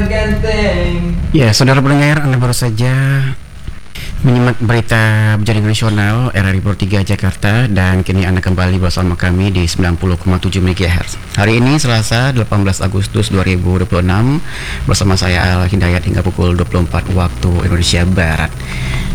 ganteng. Ya, saudara pendengar, Anda baru saja menyimak berita jaringan nasional RRI Pro 3 Jakarta, dan kini Anda kembali bersama kami di 90,7 MHz. Hari ini Selasa 18 Agustus 2026 bersama saya Al Hidayat hingga pukul 24 waktu Indonesia Barat.